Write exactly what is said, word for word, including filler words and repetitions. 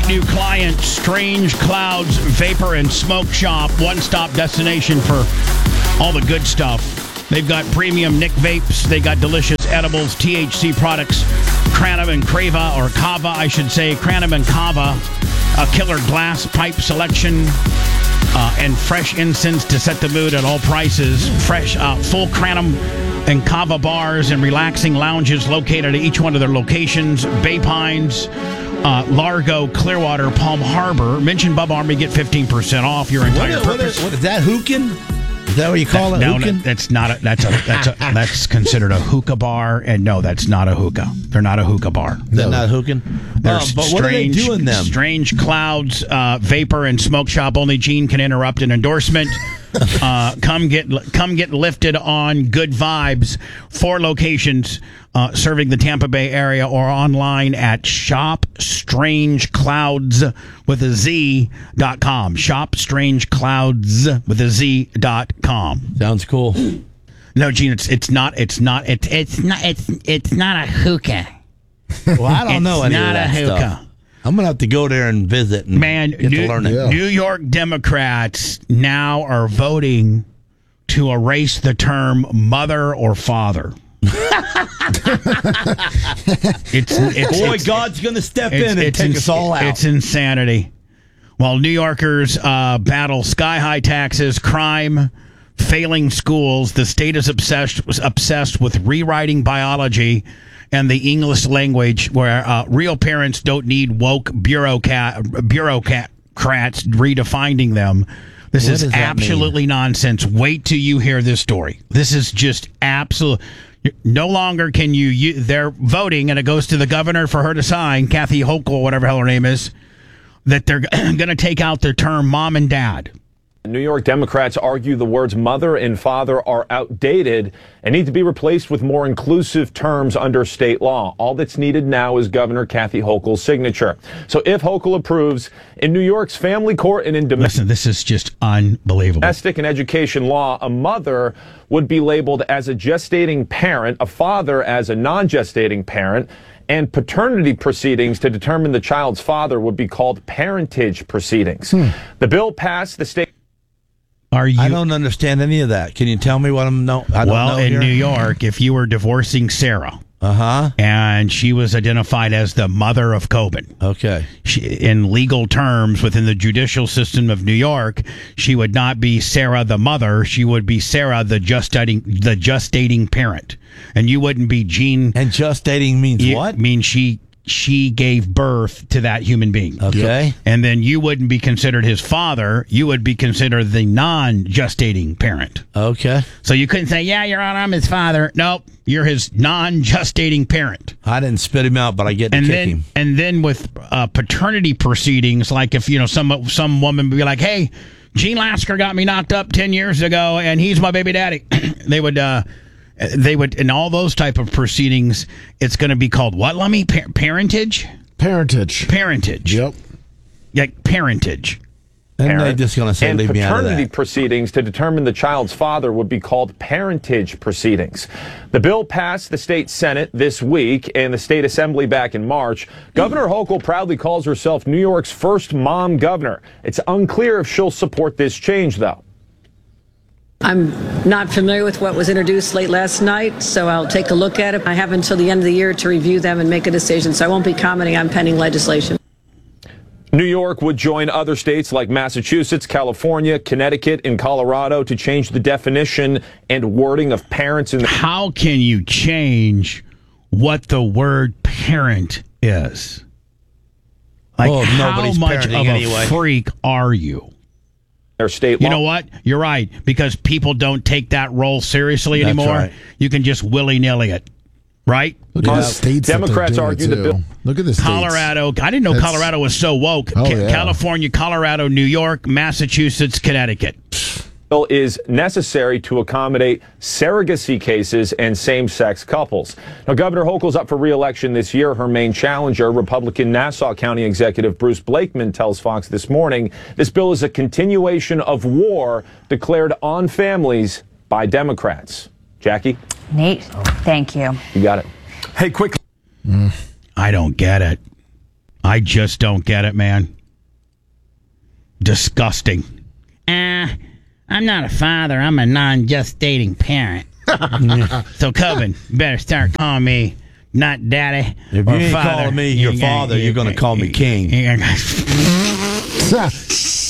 great new client, Strange Clouds Vapor and Smoke Shop, one-stop destination for all the good stuff. They've got premium Nick vapes. They got delicious edibles, T H C products, Kratom and Crava, or Kava, I should say, Kratom and Kava, a killer glass pipe selection, uh, and fresh incense to set the mood at all prices. Fresh, uh, full Kratom and Kava bars and relaxing lounges located at each one of their locations. Bay Pines, uh, Largo, Clearwater, Palm Harbor. Mention Bub Army, get fifteen percent off your entire what, purpose. What is, what is that, hookah? Is that what you call that, it? No, hookah? no, that's not a, that's a that's a that's considered a hookah bar, and no, that's not a hookah. They're not a hookah bar. They're not hookah. They're Uh, but strange, what are they doing them? Strange Clouds uh, Vapor and Smoke Shop. Only Gene can interrupt an endorsement. uh, come get come get lifted on good vibes. Four locations uh, serving the Tampa Bay area, or online at shop strange clouds with a Z dot com. shop strange clouds with a Z dot com. Sounds cool. No, Gene, it's it's not it's not it's it's not it's it's not a hookah. Well, I don't It's know any not of that a hookah. stuff. I'm gonna have to go there and visit and Man, get New, to learn it. Yeah. New York Democrats now are voting to erase the term mother or father. it's, it's Boy, it's, God's gonna step it's, in and it's take ins- us all out. It's insanity. While New Yorkers uh, battle sky-high taxes, crime, failing schools, the state is obsessed obsessed with rewriting biology and the English language, where uh, real parents don't need woke bureaucrat, bureaucrats redefining them. This What is does that absolutely nonsense. Wait till you hear this story. This is just absolute. No longer can you, you. They're voting, and it goes to the governor for her to sign, Kathy Hochul, whatever the hell her name is, that they're going to take out their term mom and dad. New York Democrats argue the words mother and father are outdated and need to be replaced with more inclusive terms under state law. All that's needed now is Governor Kathy Hochul's signature. So if Hochul approves, in New York's family court and in domestic Listen, this is just unbelievable. Domestic and education law, a mother would be labeled as a gestating parent, a father as a non-gestating parent, and paternity proceedings to determine the child's father would be called parentage proceedings. Hmm. The bill passed the state. Are you? I don't understand any of that. Can you tell me what I'm no? I don't well, know in here? New York, if you were divorcing Sarah, uh huh, and she was identified as the mother of Coben, okay, she, in legal terms within the judicial system of New York, she would not be Sarah the mother. She would be Sarah the gestating the gestating parent, and you wouldn't be Gene. And gestating means you, what? Means she. She gave birth to that human being. Okay. And then you wouldn't be considered his father. You would be considered the non-gestating parent. Okay. So you couldn't say, yeah, Your Honor, I'm his father. Nope. You're his non-gestating parent. I didn't spit him out, but I get to And kick then, him. and then with uh, paternity proceedings, like if, you know, some some woman would be like, hey, Gene Lasker got me knocked up ten years ago, and he's my baby daddy. they would... uh They would, in all those type of proceedings, it's going to be called what, Lummy? Pa- parentage? Parentage. Parentage. Yep. Like parentage. And they're just going to say, and leave me out of paternity that. proceedings to determine the child's father would be called parentage proceedings. The bill passed the state Senate this week and the state assembly back in March. Governor Hochul proudly calls herself New York's first mom governor. It's unclear if she'll support this change, though. I'm not familiar with what was introduced late last night, so I'll take a look at it. I have until the end of the year to review them and make a decision, so I won't be commenting on pending legislation. New York would join other states like Massachusetts, California, Connecticut, and Colorado to change the definition and wording of parents in the... How can you change what the word parent is? Like, Well, how nobody's much of parenting a anyway. freak are you? their state You law. know what? You're right. Because people don't take that role seriously That's anymore. right. You can just willy-nilly it. Right? Look at Uh, the states. that they're Democrats doing argue it the to. bill- Look at the states. Colorado. I didn't know That's- Colorado was so woke. Oh, Ca- yeah. California, Colorado, New York, Massachusetts, Connecticut. bill is necessary to accommodate surrogacy cases and same-sex couples. Now, Governor Hochul's up for re-election this year. Her main challenger, Republican Nassau County Executive Bruce Blakeman, tells Fox this morning this bill is a continuation of war declared on families by Democrats. Jackie? Nate, thank you. You got it. Hey, quick. I don't get it. I just don't get it, man. Disgusting. Uh, I'm not a father. I'm a non-gestating parent. So, Coven, you better start calling me not daddy If or you ain't father. calling me your You're father, gonna- you're going to call me king. you're gonna-